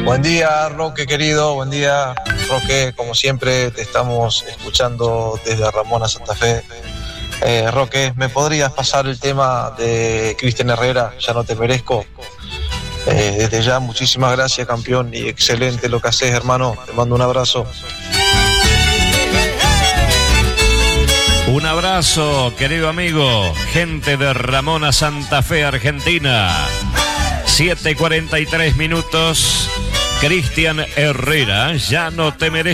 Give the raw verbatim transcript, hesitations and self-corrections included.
Buen día, Roque querido, buen día, Roque, como siempre te estamos escuchando desde Ramona Santa Fe. Eh, Roque, ¿me podrías pasar el tema de Cristian Herrera? Ya no te merezco. Eh, desde ya, muchísimas gracias, campeón, y excelente lo que haces, hermano. Te mando un abrazo. Un abrazo, querido amigo, gente de Ramona Santa Fe, Argentina. siete cuarenta y tres minutos. Cristian Herrera, ya no te merezco.